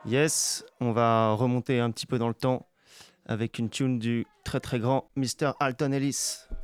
Yes, on va remonter un petit peu dans le temps avec une tune du très très grand Mr. Alton Ellis.